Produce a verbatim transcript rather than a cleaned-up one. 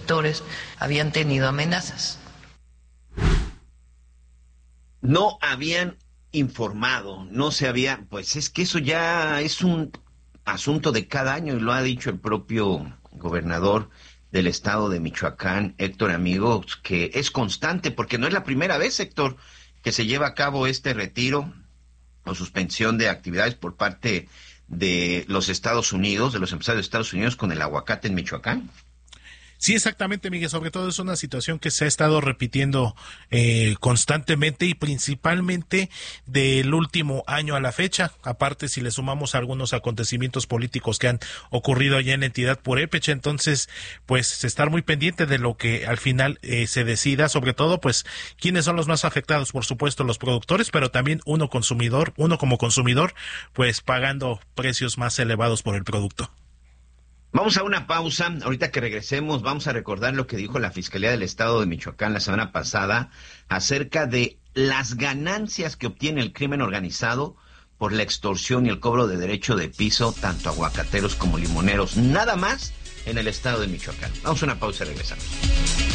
sectores habían tenido amenazas. No habían informado, no se había, pues es que eso ya es un asunto de cada año y lo ha dicho el propio gobernador del estado de Michoacán, Héctor Amigos, que es constante, porque no es la primera vez, Héctor, que se lleva a cabo este retiro o suspensión de actividades por parte de los Estados Unidos, de los empresarios de Estados Unidos con el aguacate en Michoacán. Sí, exactamente, Miguel. Sobre todo es una situación que se ha estado repitiendo eh, constantemente y principalmente del último año a la fecha. Aparte, si le sumamos algunos acontecimientos políticos que han ocurrido allá en la entidad purépecha, entonces, pues, estar muy pendiente de lo que al final eh, se decida. Sobre todo, pues, quiénes son los más afectados, por supuesto, los productores, pero también uno consumidor, uno como consumidor, pues, pagando precios más elevados por el producto. Vamos a una pausa. Ahorita que regresemos, vamos a recordar lo que dijo la Fiscalía del Estado de Michoacán la semana pasada acerca de las ganancias que obtiene el crimen organizado por la extorsión y el cobro de derecho de piso, tanto aguacateros como limoneros. Nada más en el estado de Michoacán. Vamos a una pausa y regresamos.